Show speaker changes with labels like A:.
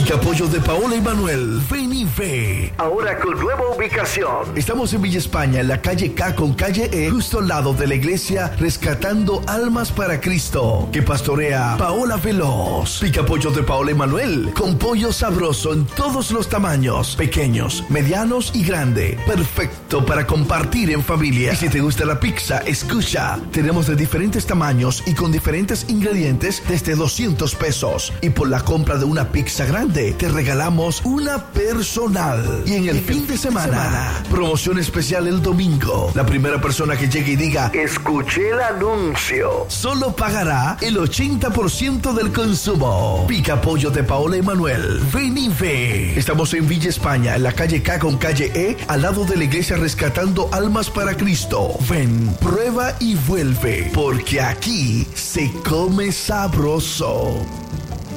A: Pica Pollo de Paola y Manuel. Ven y ve. Ahora con nueva ubicación. Estamos en Villa España, en la calle K con calle E, justo al lado de la iglesia Rescatando Almas para Cristo, que pastorea Paola Veloz. Pica Pollo de Paola y Manuel, con pollo sabroso en todos los tamaños, pequeños, medianos y grande. Perfecto para compartir en familia. Y si te gusta la pizza, escucha, tenemos de diferentes tamaños y con diferentes ingredientes desde 200 pesos. Y por la compra de una pizza grande, te regalamos una personal. Y en el fin de semana, promoción especial el domingo. La primera persona que llegue y diga, escuché el anuncio, solo pagará el 80% del consumo. Pica Pollo de Paola y Manuel. Ven y ve. Estamos en Villa España, en la calle K con calle E, al lado de la iglesia Rescatando Almas para Cristo. Ven, prueba y vuelve, porque aquí se come sabroso.